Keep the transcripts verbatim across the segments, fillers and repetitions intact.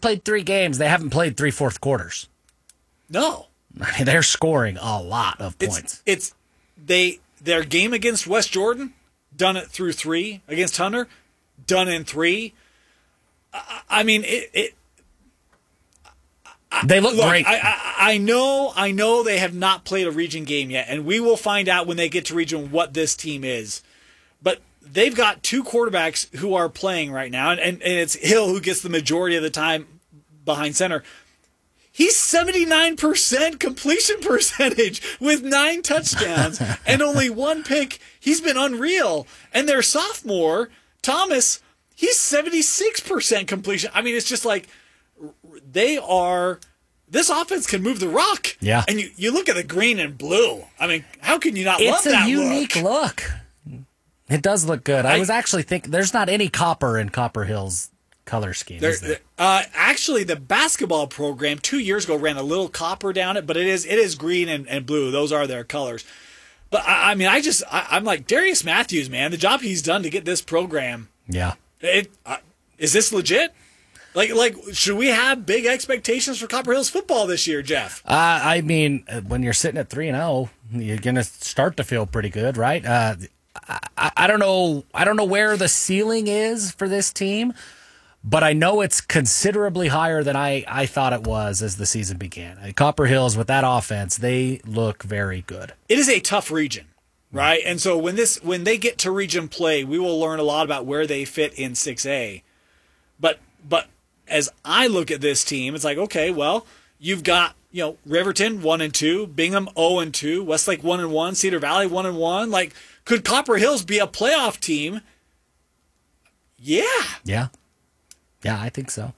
played three games. They haven't played three fourth quarters. No. I mean, they're scoring a lot of points. It's, it's they their game against West Jordan, done it through three. Against Hunter, done in three. I, I mean, it. it They look Look, great. I, I, I know I know they have not played a region game yet, and we will find out when they get to region what this team is. But they've got two quarterbacks who are playing right now, and, and, and it's Hill who gets the majority of the time behind center. He's seventy-nine percent completion percentage with nine touchdowns and only one pick. He's been unreal. And their sophomore, Thomas, he's seventy-six percent completion. I mean, it's just like... They are. This offense can move the rock. Yeah. And you, you look at the green and blue. I mean, how can you not it's love that a unique look? look. It does look good. I, I was actually thinking there's not any copper in Copper Hill's color scheme, There, is there? uh, actually, the basketball program two years ago ran a little copper down it, but it is it is green and, and blue. Those are their colors. But I, I mean, I just I, I'm like Darius Matthews, man. The job he's done to get this program. Yeah. It uh, is this legit? Like, like, should we have big expectations for Copper Hills football this year, Jeff? Uh, I mean, when you're sitting at three and zero, you're gonna start to feel pretty good, right? Uh, I, I don't know. I don't know where the ceiling is for this team, but I know it's considerably higher than I, I thought it was as the season began. Uh, Copper Hills with that offense, they look very good. It is a tough region, right? And so when this when they get to region play, we will learn a lot about where they fit in six A. But but. As I look at this team, it's like, okay, well, you've got, you know, Riverton one and two, Bingham zero and two, Westlake one and one, Cedar Valley one and one. Like, could Copper Hills be a playoff team? Yeah. Yeah. Yeah, I think so.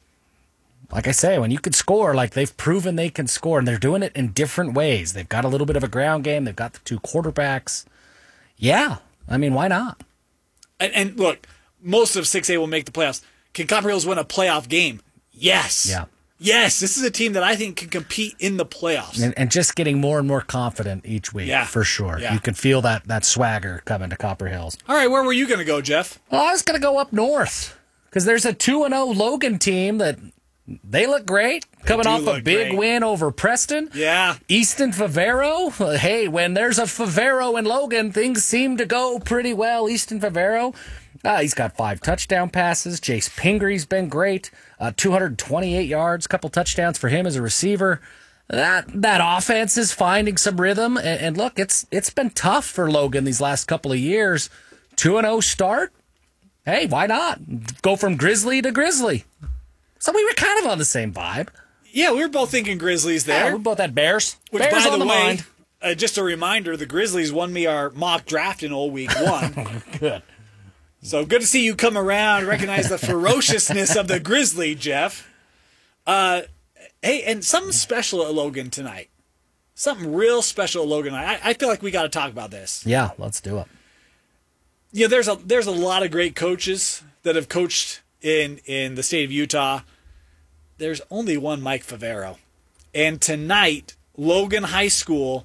Like I say, when you can score, like they've proven they can score, and they're doing it in different ways. They've got a little bit of a ground game. They've got the two quarterbacks. Yeah. I mean, why not? And, and look, most of six A will make the playoffs. Can Copper Hills win a playoff game? Yes. Yeah. Yes, this is a team that I think can compete in the playoffs. And, and just getting more and more confident each week, Yeah. for sure. Yeah. You can feel that that swagger coming to Copper Hills. All right, where were you going to go, Jeff? Well, I was going to go up north because there's a two and oh Logan team that they look great, coming do off a look big great. win over Preston. Yeah. Easton Favero. Hey, when there's a Favero in Logan, things seem to go pretty well. Easton Favero. Uh, he's got five touchdown passes. Jace Pingree's been great. Uh, two hundred twenty-eight yards, couple touchdowns for him as a receiver. That that offense is finding some rhythm. And, and look, it's it's been tough for Logan these last couple of years. two and oh start. Hey, why not? Go from Grizzly to Grizzly. So we were kind of on the same vibe. Yeah, we were both thinking Grizzlies there. Yeah, we both had Bears. Which, Bears by on the, the way, mind. uh, just a reminder, the Grizzlies won me our mock draft in old week one. Good. So good to see you come around, recognize the ferociousness of the Grizzly, Jeff. Uh, hey, and something special at Logan tonight. Something real special at Logan tonight. I, I feel like we got to talk about this. Yeah, let's do it. You know, there's a there's a lot of great coaches that have coached in in the state of Utah. There's only one Mike Favero. And tonight, Logan High School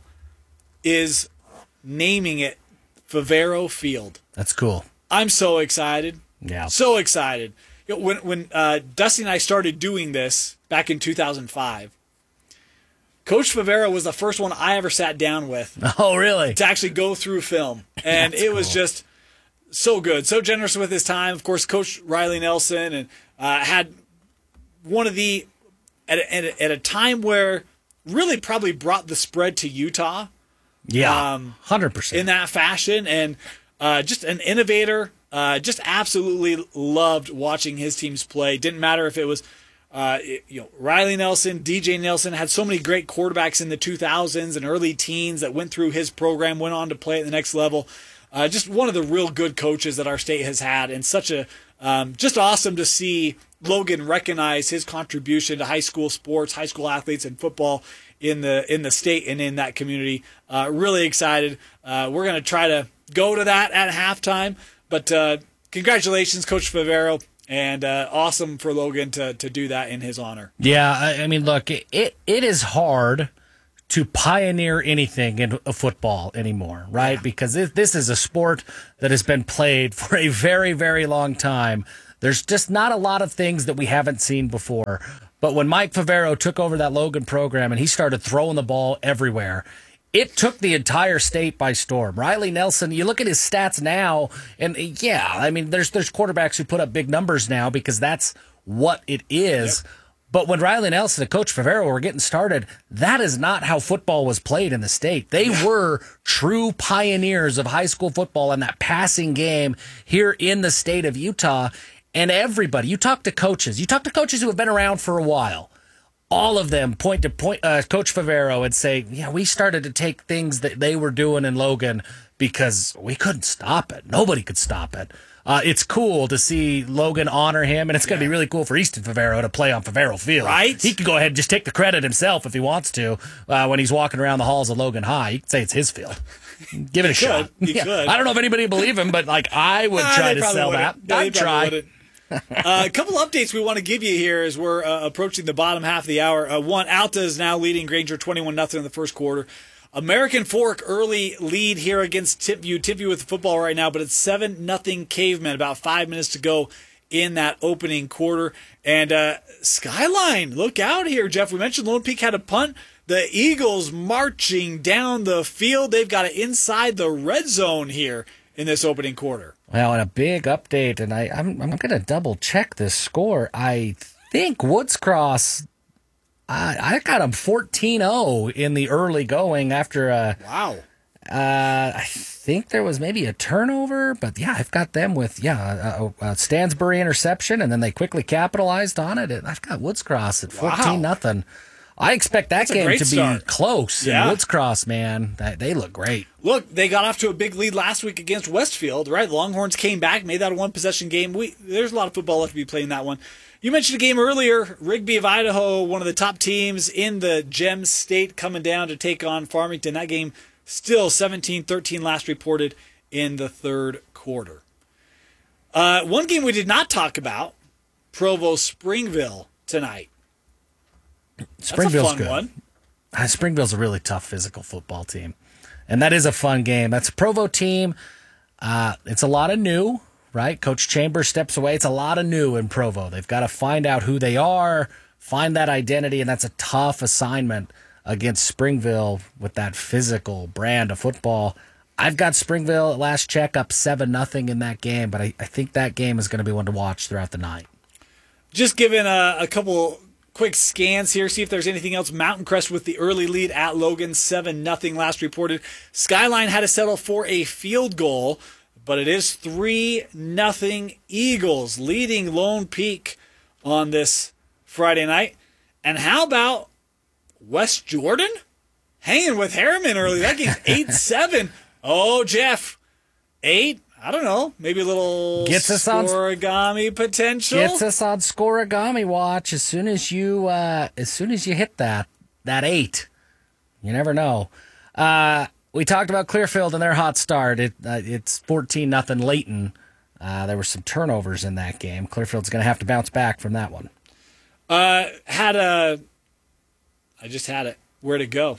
is naming it Favero Field. That's cool. I'm so excited. Yeah. So excited. You know, when when uh, Dusty and I started doing this back in two thousand five, Coach Favero was the first one I ever sat down with Oh, really? to actually go through film. And That's it was cool. just so good, so generous with his time. Of course, Coach Riley Nelson and uh, had one of the, at a, at, a, at a time where really probably brought the spread to Utah. Yeah, Um, one hundred percent. in that fashion, and uh, just an innovator. Uh, just absolutely loved watching his teams play. Didn't matter if it was, uh, you know, Riley Nelson, D J Nelson, had so many great quarterbacks in the two thousands and early teens that went through his program, went on to play at the next level. Uh, just one of the real good coaches that our state has had, and such a um, just awesome to see Logan recognize his contribution to high school sports, high school athletes, and football in the in the state and in that community. Uh, really excited. Uh, we're going to try to go to that at halftime. But uh, congratulations, Coach Favero, and uh, awesome for Logan to to do that in his honor. Yeah, I, I mean, look, it, it it is hard to pioneer anything in a football anymore, right? Yeah. Because it, this is a sport that has been played for a very, very long time. There's just not a lot of things that we haven't seen before. But when Mike Favero took over that Logan program and he started throwing the ball everywhere, it took the entire state by storm. Riley Nelson, you look at his stats now, and yeah, I mean, there's there's quarterbacks who put up big numbers now because that's what it is. Yep. But when Riley Nelson and Coach Favero were getting started, that is not how football was played in the state. They were true pioneers of high school football and that passing game here in the state of Utah. And everybody, you talk to coaches, you talk to coaches who have been around for a while. All of them point to point uh, Coach Favero and say, yeah, we started to take things that they were doing in Logan because we couldn't stop it. Nobody could stop it. Uh, it's cool to see Logan honor him, and it's going to yeah. be really cool for Easton Favero to play on Favero Field. Right? He can go ahead and just take the credit himself if he wants to uh, when he's walking around the halls of Logan High. He can say it's his field. Give it a shot. He yeah. could. I don't know if anybody would believe him, but like I would nah, try to sell wouldn't. that. Yeah, I'd try. uh, a couple updates we want to give you here as we're uh, approaching the bottom half of the hour. Uh, one, Alta is now leading Granger twenty-one nothing in the first quarter. American Fork early lead here against Tipview. Tipview with the football right now, but it's seven nothing Cavemen. About five minutes to go in that opening quarter. And uh, Skyline, look out here, Jeff. We mentioned Lone Peak had a punt. The Eagles marching down the field. They've got it inside the red zone here in this opening quarter. Well, and a big update, and I, I'm, I'm going to double check this score. I think Woods Cross, I, I got them fourteen oh in the early going after a. Wow. Uh, I think there was maybe a turnover, but yeah, I've got them with, yeah, a, a Stansbury interception, and then they quickly capitalized on it. And I've got Woods Cross at fourteen nothing. Wow. I expect that That's game to start. be close. Yeah. And Woods Cross, man, they look great. Look, they got off to a big lead last week against Westfield, right? The Longhorns came back, made that a one-possession game. We, there's a lot of football left to be played in that one. You mentioned a game earlier, Rigby of Idaho, one of the top teams in the Gem State, coming down to take on Farmington. That game still seventeen thirteen last reported in the third quarter. Uh, one game we did not talk about, Provo-Springville tonight. Springville's That's a fun good. one. Uh, Springville's a really tough physical football team. And that is a fun game. That's a Provo team. Uh, it's a lot of new, right? Coach Chambers steps away. It's a lot of new in Provo. They've got to find out who they are, find that identity, and that's a tough assignment against Springville with that physical brand of football. I've got Springville at last check up seven nothing in that game, but I, I think that game is going to be one to watch throughout the night. Just giving a, a couple quick scans here, see if there's anything else. Mountain Crest with the early lead at Logan, seven nothing last reported. Skyline had to settle for a field goal, but it is three nothing Eagles leading Lone Peak on this Friday night. And how about West Jordan? Hanging with Harriman early. That game's eight seven. Oh, Jeff. Eight? I don't know. Maybe a little Gets us on scoregami potential. Gets us on scoregami watch as soon as you uh, as soon as you hit that that eight. You never know. Uh, we talked about Clearfield and their hot start. It uh, it's fourteen nothing Layton. Uh, there were some turnovers in that game. Clearfield's going to have to bounce back from that one. Uh, had a. I just had it. Where'd it go?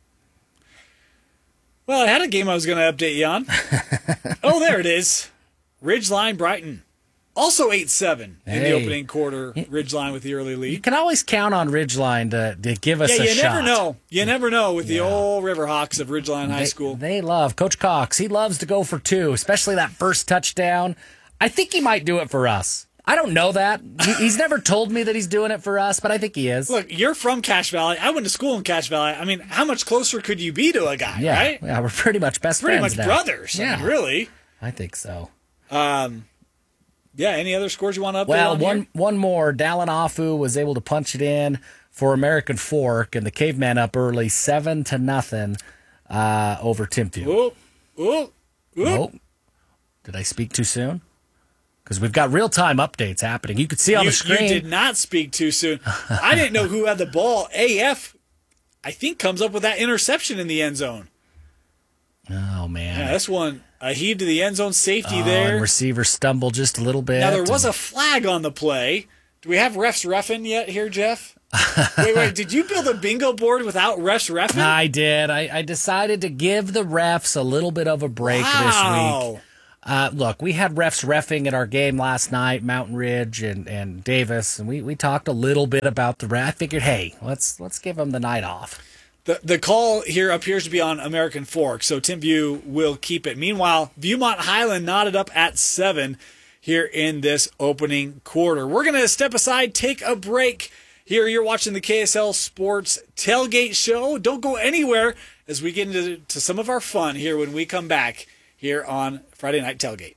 Well, I had a game I was going to update you on. Oh, there it is. Ridgeline Brighton. Also eight seven in Hey. the opening quarter. Ridgeline with the early You lead. can always count on Ridgeline to, to give us Yeah, a you shot. never know. You never know with the Yeah. old Riverhawks of Ridgeline High They, School. they love Coach Cox. He loves to go for two, especially that first touchdown. I think he might do it for us. I don't know that. He, he's never told me that he's doing it for us, but I think he is. Look, you're from Cache Valley. I went to school in Cache Valley. I mean, how much closer could you be to a guy, yeah, right? yeah, we're pretty much best Pretty friends much now. brothers. I Yeah, mean, really. I think so. Um, yeah, any other scores you want to update Well, on one here? one more. Dallin Afu was able to punch it in for American Fork, and the Caveman up early, seven to nothing uh, over Timpview. Oop, oop, oop. Oh, did I speak too soon? Because we've got real-time updates happening. You could see on You, the screen. you did not speak too soon. I didn't know who had the ball. A F, I think, comes up with that interception in the end zone. Oh, man. Yeah, this one, a heave to the end zone, safety Oh, there. and receiver stumbled just a little bit. Now, there was and- a flag on the play. Do we have refs reffing yet here, Jeff? wait, wait, did you build a bingo board without refs reffing? I did. I, I decided to give the refs a little bit of a break Wow. this week. Uh, look, we had refs reffing at our game last night, Mountain Ridge and, and Davis, and we, we talked a little bit about the ref. I figured, hey, let's let's give them the night off. The the call here appears to be on American Fork, so Tim View will keep it. Meanwhile, Viewmont Highland knotted up at seven here in this opening quarter. We're going to step aside, take a break. Here you're watching the K S L Sports Tailgate Show. Don't go anywhere as we get into to some of our fun here when we come back here on Friday Night Tailgate.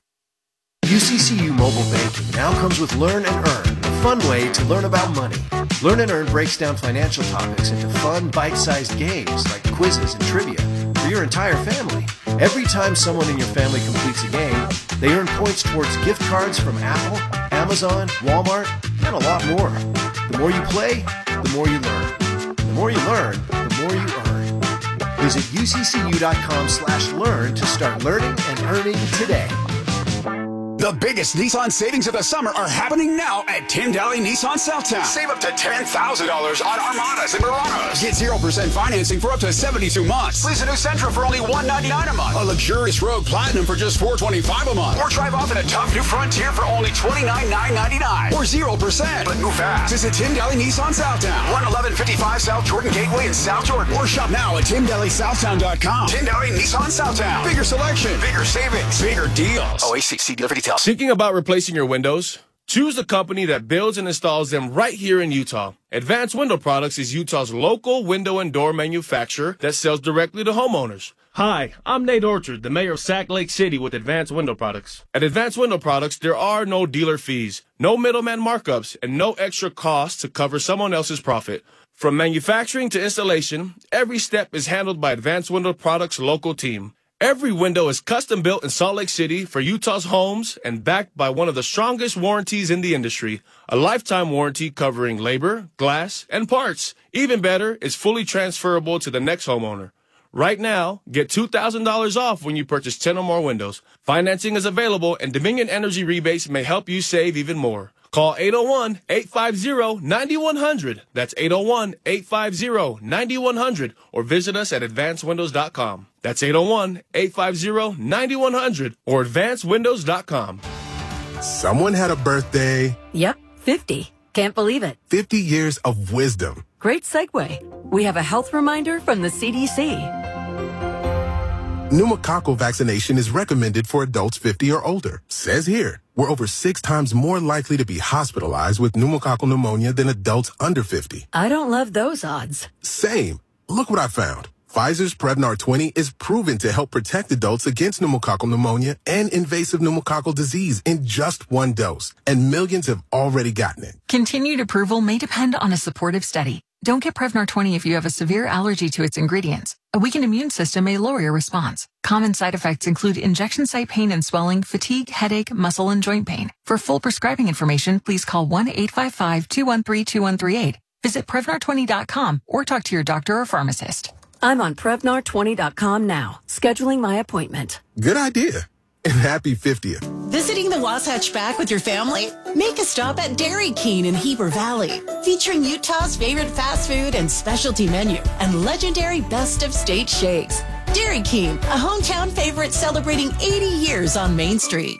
U C C U Mobile Banking now comes with Learn and Earn, a fun way to learn about money. Learn and Earn breaks down financial topics into fun, bite-sized games like quizzes and trivia for your entire family. Every time someone in your family completes a game, they earn points towards gift cards from Apple, Amazon, Walmart, and a lot more. The more you play, the more you learn. The more you learn, the more you earn. Visit uccu.com slash learn to start learning and earning today. The biggest Nissan savings of the summer are happening now at Tim Daly Nissan Southtown. Save up to ten thousand dollars on Armadas and Muranos. Get zero percent financing for up to seventy-two months. Lease a new Sentra for only one hundred ninety-nine dollars a month. A luxurious Rogue Platinum for just four hundred twenty-five dollars a month. Or drive off in a tough new Frontier for only twenty-nine thousand nine hundred ninety-nine dollars. Or zero percent. But move fast. Visit Tim Daly Nissan Southtown. one eleven fifty-five South Jordan Gateway in South Jordan. Or shop now at tim daly southtown dot com. Tim Daly Nissan Southtown. Bigger selection. Bigger savings. Bigger deals. O A C C dealer for details. Thinking about replacing your windows? Choose the company that builds and installs them right here in Utah. Advanced Window Products is Utah's local window and door manufacturer that sells directly to homeowners. Hi, I'm Nate Orchard, the mayor of Sac Lake City with Advanced Window Products. At Advanced Window Products, there are no dealer fees, no middleman markups, and no extra costs to cover someone else's profit. From manufacturing to installation, every step is handled by Advanced Window Products' local team. Every window is custom built in Salt Lake City for Utah's homes and backed by one of the strongest warranties in the industry, a lifetime warranty covering labor, glass, and parts. Even better, it's fully transferable to the next homeowner. Right now, get two thousand dollars off when you purchase ten or more windows. Financing is available and Dominion Energy rebates may help you save even more. Call eight oh one, eight five zero, nine one zero zero. That's eight oh one, eight five zero, nine one zero zero or visit us at advanced windows dot com. That's eight oh one, eight five zero, nine one zero zero or advanced windows dot com. Someone had a birthday. Yep, fifty. Can't believe it. fifty years of wisdom. Great segue. We have a health reminder from the C D C. Pneumococcal vaccination is recommended for adults fifty or older. Says here, we're over six times more likely to be hospitalized with pneumococcal pneumonia than adults under fifty. I don't love those odds. Same. Look what I found. Pfizer's Prevnar twenty is proven to help protect adults against pneumococcal pneumonia and invasive pneumococcal disease in just one dose, and millions have already gotten it. Continued approval may depend on a supportive study. Don't get Prevnar twenty if you have a severe allergy to its ingredients. A weakened immune system may lower your response. Common side effects include injection site pain and swelling, fatigue, headache, muscle, and joint pain. For full prescribing information, please call one eight five five, two one three, two one three eight. Visit Prevnar twenty dot com or talk to your doctor or pharmacist. I'm on Prevnar twenty dot com now, scheduling my appointment. Good idea. And happy fiftieth. Visiting the Wasatch Back with your family? Make a stop at Dairy King in Heber Valley, featuring Utah's favorite fast food and specialty menu and legendary best of state shakes. Dairy King, a hometown favorite celebrating eighty years on Main Street.